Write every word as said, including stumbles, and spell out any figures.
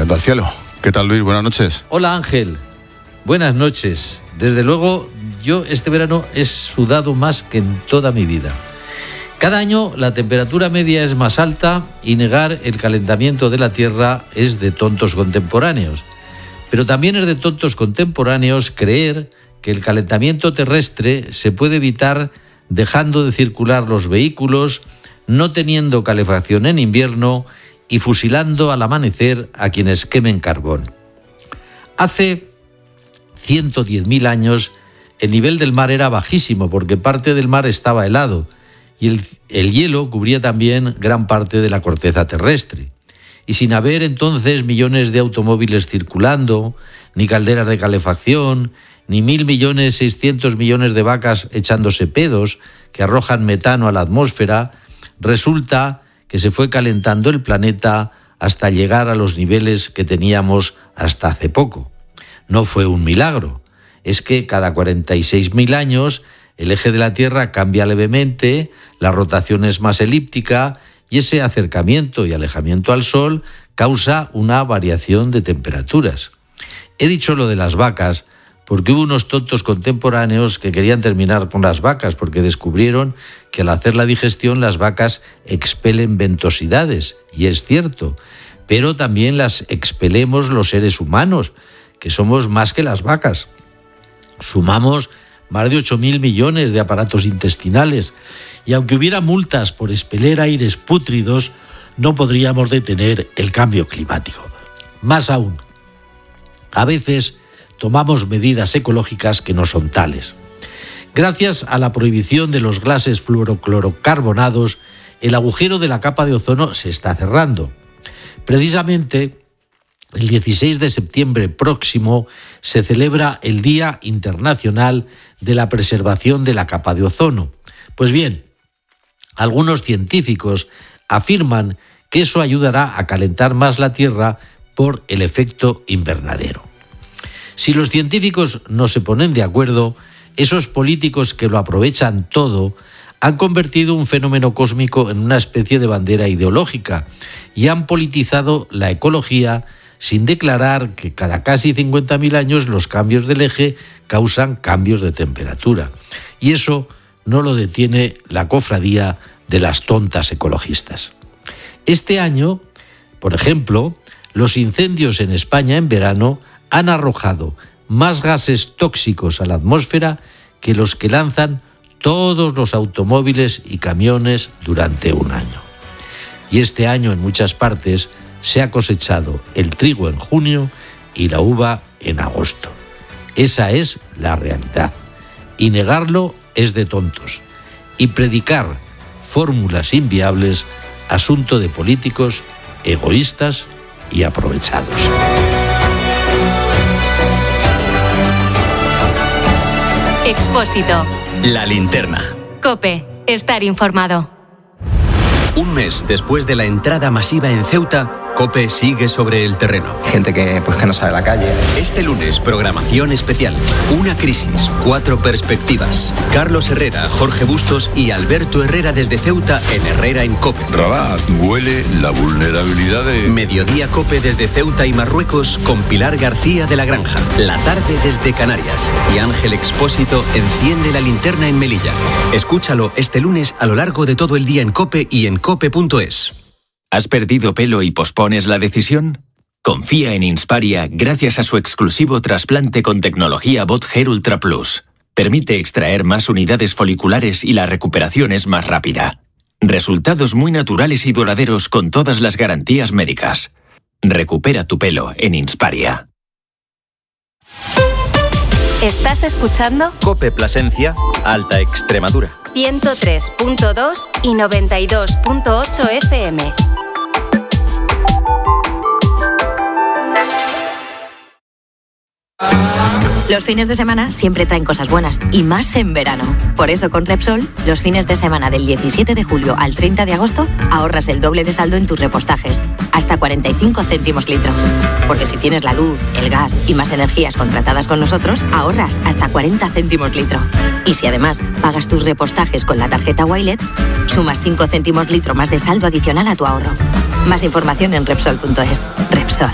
mirando al cielo. ¿Qué tal, Luis? Buenas noches. Hola, Ángel. Buenas noches. Desde luego, yo este verano he sudado más que en toda mi vida. Cada año la temperatura media es más alta y negar el calentamiento de la Tierra es de tontos contemporáneos. Pero también es de tontos contemporáneos creer que el calentamiento terrestre se puede evitar dejando de circular los vehículos, no teniendo calefacción en invierno y fusilando al amanecer a quienes quemen carbón. Hace ciento diez mil años el nivel del mar era bajísimo porque parte del mar estaba helado y el, el hielo cubría también gran parte de la corteza terrestre. Y sin haber entonces millones de automóviles circulando, ni calderas de calefacción, ni mil millones seiscientos millones de vacas echándose pedos que arrojan metano a la atmósfera, resulta que se fue calentando el planeta hasta llegar a los niveles que teníamos hasta hace poco. No fue un milagro, es que cada cuarenta y seis mil años el eje de la Tierra cambia levemente, la rotación es más elíptica y ese acercamiento y alejamiento al Sol causa una variación de temperaturas. He dicho lo de las vacas porque hubo unos tontos contemporáneos que querían terminar con las vacas porque descubrieron que al hacer la digestión las vacas expelen ventosidades, y es cierto, pero también las expelemos los seres humanos, que somos más que las vacas. Sumamos más de ocho mil millones de aparatos intestinales y aunque hubiera multas por expeler aires pútridos, no podríamos detener el cambio climático. Más aún, a veces tomamos medidas ecológicas que no son tales. Gracias a la prohibición de los gases fluoroclorocarbonados, el agujero de la capa de ozono se está cerrando. Precisamente, el dieciséis de septiembre próximo se celebra el Día Internacional de la Preservación de la Capa de Ozono. Pues bien, algunos científicos afirman que eso ayudará a calentar más la Tierra por el efecto invernadero. Si los científicos no se ponen de acuerdo, esos políticos que lo aprovechan todo han convertido un fenómeno cósmico en una especie de bandera ideológica y han politizado la ecología sin declarar que cada casi cincuenta mil años los cambios del eje causan cambios de temperatura. Y eso no lo detiene la cofradía de las tontas ecologistas. Este año, por ejemplo, los incendios en España en verano han arrojado más gases tóxicos a la atmósfera que los que lanzan todos los automóviles y camiones durante un año. Y este año en muchas partes se ha cosechado el trigo en junio y la uva en agosto. Esa es la realidad. Y negarlo es de tontos. Y predicar fórmulas inviables, asunto de políticos egoístas y aprovechados. Expósito. La linterna. COPE. Estar informado. Un mes después de la entrada masiva en Ceuta, COPE sigue sobre el terreno. Gente que, pues, que no sale a la calle. Este lunes, programación especial. Una crisis, cuatro perspectivas. Carlos Herrera, Jorge Bustos y Alberto Herrera desde Ceuta en Herrera en COPE. Rabat huele la vulnerabilidad de... Mediodía COPE desde Ceuta y Marruecos con Pilar García de la Granja. La tarde desde Canarias. Y Ángel Expósito enciende la linterna en Melilla. Escúchalo este lunes a lo largo de todo el día en COPE y en cope punto es. ¿Has perdido pelo y pospones la decisión? Confía en Insparia gracias a su exclusivo trasplante con tecnología Bot Hair Ultra Plus. Permite extraer más unidades foliculares y la recuperación es más rápida. Resultados muy naturales y duraderos con todas las garantías médicas. Recupera tu pelo en Insparia. ¿Estás escuchando? COPE Plasencia, Alta Extremadura. ciento tres punto dos y noventa y dos punto ocho F M. Los fines de semana siempre traen cosas buenas, y más en verano. Por eso con Repsol, los fines de semana del diecisiete de julio al treinta de agosto, ahorras el doble de saldo en tus repostajes, hasta cuarenta y cinco céntimos litro. Porque si tienes la luz, el gas y más energías contratadas con nosotros, ahorras hasta cuarenta céntimos litro. Y si además pagas tus repostajes con la tarjeta Wilet, sumas cinco céntimos litro más de saldo adicional a tu ahorro. Más información en Repsol punto es. Repsol.